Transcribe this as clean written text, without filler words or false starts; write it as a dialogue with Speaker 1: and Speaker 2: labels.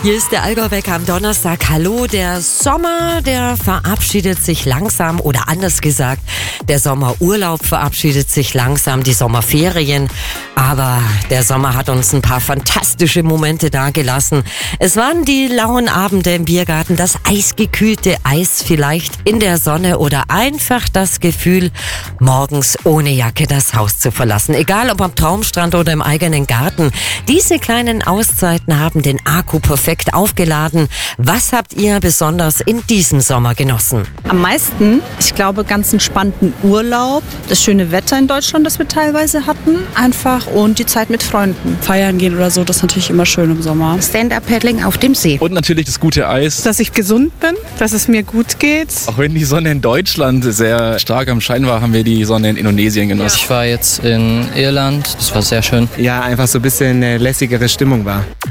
Speaker 1: Hier ist der Allgäu-Wecker am Donnerstag. Hallo, der Sommer, der verabschiedet sich langsam, oder anders gesagt, der Sommerurlaub verabschiedet sich langsam, die Sommerferien. Aber der Sommer hat uns ein paar fantastische Momente dagelassen. Es waren die lauen Abende im Biergarten, das eisgekühlte Eis vielleicht in der Sonne oder einfach das Gefühl, morgens ohne Jacke das Haus zu verlassen. Egal ob am Traumstrand oder im eigenen Garten. Diese kleinen Auszeiten haben den Akku perfekt aufgeladen. Was habt ihr besonders in diesem Sommer genossen?
Speaker 2: Am meisten, ich glaube, ganz entspannten Urlaub, das schöne Wetter in Deutschland, das wir teilweise hatten, einfach, und die Zeit mit Freunden.
Speaker 3: Feiern gehen oder so, das ist natürlich immer schön im Sommer.
Speaker 4: Stand-up-Paddling auf dem See.
Speaker 5: Und natürlich das gute Eis.
Speaker 6: Dass ich gesund bin, dass es mir gut geht.
Speaker 5: Auch wenn die Sonne in Deutschland sehr stark am Schein war, haben wir die Sonne in Indonesien genossen.
Speaker 7: Ich war jetzt in Irland, das war sehr schön.
Speaker 8: Ja, einfach so ein bisschen eine lässigere Stimmung war.